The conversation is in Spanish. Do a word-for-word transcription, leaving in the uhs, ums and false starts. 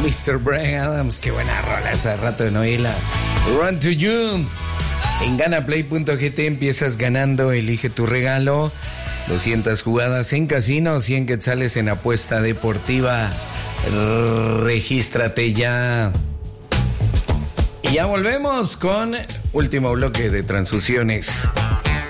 mister Bryan Adams, qué buena rola, hace rato de no oírla. Run to You. En ganaplay punto g t empiezas ganando, elige tu regalo. doscientas jugadas en casino, cien quetzales en apuesta deportiva. Regístrate ya. Y ya volvemos con último bloque de transfusiones.